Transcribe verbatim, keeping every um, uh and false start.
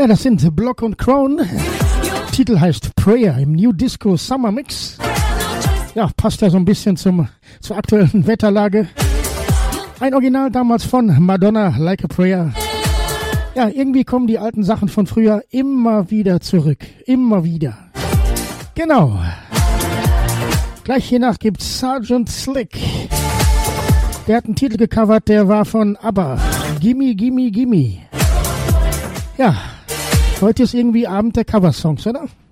Ja, das sind Block und Crown. Titel heißt Prayer im New Disco Summer Mix. Ja, passt ja so ein bisschen zum, zur aktuellen Wetterlage. Ein Original damals von Madonna, Like a Prayer. Ja, irgendwie kommen die alten Sachen von früher immer wieder zurück. Immer wieder. Genau. Gleich hiernach gibt's Sergeant Slick. Der hat einen Titel gecovert, der war von ABBA. Gimme, gimme, gimme. Ja, heute ist irgendwie Abend der Coversongs, oder?